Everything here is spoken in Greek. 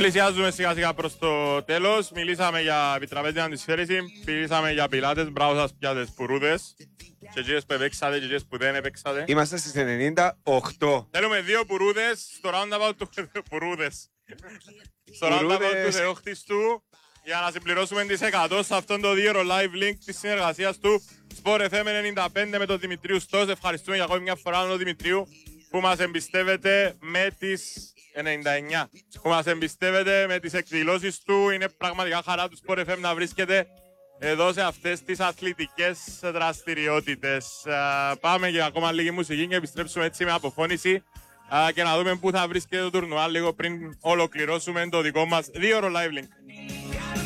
Πλησιάζουμε σιγά σιγά προς το τέλος. Μιλήσαμε για επιτραπέζια αντισφαίρηση, μιλήσαμε για πιλάτες, μπράβο σας πια τις πουρούδες. Και εκείνες που επέξατε και εκείνες που δεν επέξατε. Είμαστε στις 98. Θέλουμε 2 πουρούδες στο roundabout του πουρούδες. Στο roundabout του Θεόχτιστου για να συμπληρώσουμε τις 100 σε αυτόν το 2ωρο live link της συνεργασίας του Sport FM 95 με τον Δημητρίου Στός. Ευχαριστούμε για ακόμη μια φορά τον Δημητρίου που μας εμπιστεύεται με τις 99. Που μας εμπιστεύεται με τις εκδηλώσεις του. Είναι πραγματικά χαρά του Sport FM να βρίσκεται εδώ σε αυτές τις αθλητικές δραστηριότητες. Πάμε για ακόμα λίγη μουσική και επιστρέψουμε έτσι με αποφώνηση και να δούμε πού θα βρίσκεται το τουρνουά λίγο πριν ολοκληρώσουμε το δικό μας 2ωρο live link.